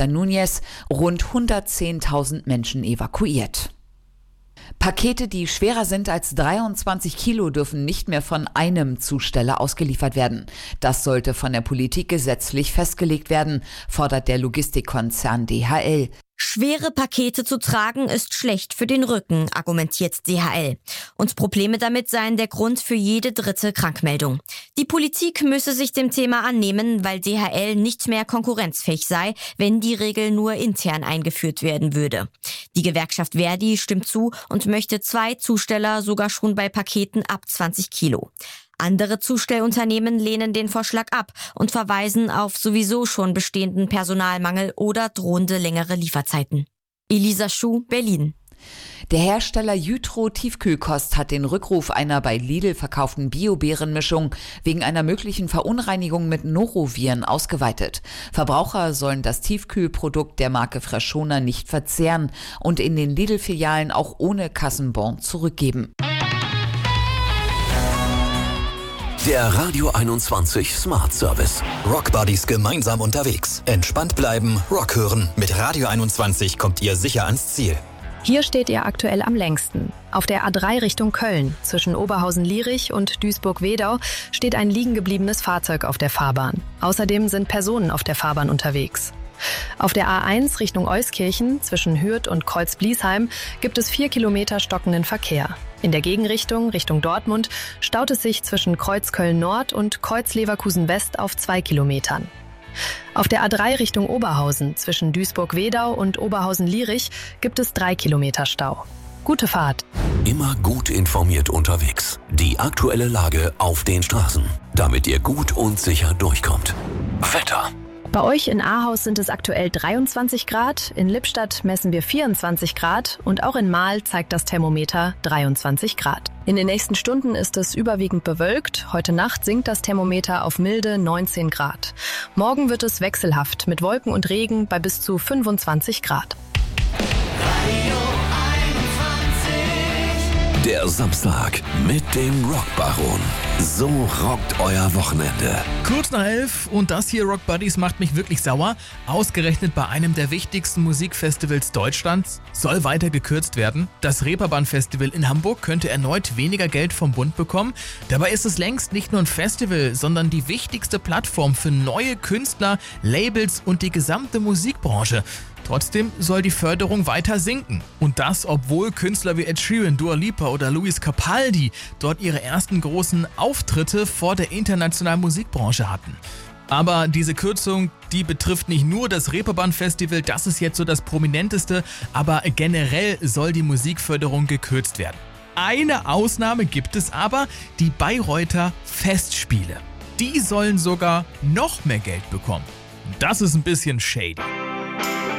Premierminister Núñez rund 110.000 Menschen evakuiert. Pakete, die schwerer sind als 23 Kilo, dürfen nicht mehr von einem Zusteller ausgeliefert werden. Das sollte von der Politik gesetzlich festgelegt werden, fordert der Logistikkonzern DHL. Schwere Pakete zu tragen ist schlecht für den Rücken, argumentiert DHL. Und Probleme damit seien der Grund für jede dritte Krankmeldung. Die Politik müsse sich dem Thema annehmen, weil DHL nicht mehr konkurrenzfähig sei, wenn die Regel nur intern eingeführt werden würde. Die Gewerkschaft Verdi stimmt zu und möchte 2 Zusteller sogar schon bei Paketen ab 20 Kilo. Andere Zustellunternehmen lehnen den Vorschlag ab und verweisen auf sowieso schon bestehenden Personalmangel oder drohende längere Lieferzeiten. Elisa Schuh, Berlin. Der Hersteller Jytro Tiefkühlkost hat den Rückruf einer bei Lidl verkauften Bio-Beerenmischung wegen einer möglichen Verunreinigung mit Noroviren ausgeweitet. Verbraucher sollen das Tiefkühlprodukt der Marke Freshona nicht verzehren und in den Lidl-Filialen auch ohne Kassenbon zurückgeben. Der Radio 21 Smart Service. Rock Buddies gemeinsam unterwegs. Entspannt bleiben, Rock hören. Mit Radio 21 kommt ihr sicher ans Ziel. Hier steht ihr aktuell am längsten. Auf der A3 Richtung Köln, zwischen Oberhausen-Lierich und Duisburg-Wedau, steht ein liegengebliebenes Fahrzeug auf der Fahrbahn. Außerdem sind Personen auf der Fahrbahn unterwegs. Auf der A1 Richtung Euskirchen, zwischen Hürth und Kreuz-Bliesheim, gibt es 4 Kilometer stockenden Verkehr. In der Gegenrichtung, Richtung Dortmund, staut es sich zwischen Kreuz-Köln-Nord und Kreuz-Leverkusen-West auf 2 Kilometern. Auf der A3 Richtung Oberhausen, zwischen Duisburg-Wedau und Oberhausen-Lierich, gibt es 3 Kilometer Stau. Gute Fahrt. Immer gut informiert unterwegs. Die aktuelle Lage auf den Straßen, damit ihr gut und sicher durchkommt. Wetter. Bei euch in Ahaus sind es aktuell 23 Grad, in Lippstadt messen wir 24 Grad und auch in Mahl zeigt das Thermometer 23 Grad. In den nächsten Stunden ist es überwiegend bewölkt. Heute Nacht sinkt das Thermometer auf milde 19 Grad. Morgen wird es wechselhaft mit Wolken und Regen bei bis zu 25 Grad. Der Samstag mit dem Rockbaron. So rockt euer Wochenende. Kurz nach 11 und das hier, Rock Buddies, macht mich wirklich sauer. Ausgerechnet bei einem der wichtigsten Musikfestivals Deutschlands soll weiter gekürzt werden. Das Reeperbahn-Festival in Hamburg könnte erneut weniger Geld vom Bund bekommen. Dabei ist es längst nicht nur ein Festival, sondern die wichtigste Plattform für neue Künstler, Labels und die gesamte Musikbranche. Trotzdem soll die Förderung weiter sinken. Und das, obwohl Künstler wie Ed Sheeran, Dua Lipa oder Luis Capaldi dort ihre ersten großen Auftritte vor der internationalen Musikbranche hatten. Aber diese Kürzung, die betrifft nicht nur das Reeperbahn-Festival, das ist jetzt so das prominenteste, aber generell soll die Musikförderung gekürzt werden. Eine Ausnahme gibt es aber, die Bayreuther Festspiele. Die sollen sogar noch mehr Geld bekommen. Das ist ein bisschen shady.